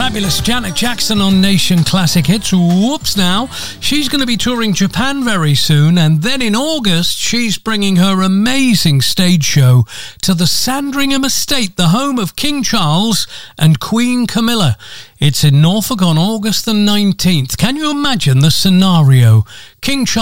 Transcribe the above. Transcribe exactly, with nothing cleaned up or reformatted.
Fabulous Janet Jackson on Nation Classic Hits. Whoops now. She's going to be touring Japan very soon, and then in August she's bringing her amazing stage show to the Sandringham Estate, the home of King Charles and Queen Camilla. It's in Norfolk on August the nineteenth. Can you imagine the scenario? King Charles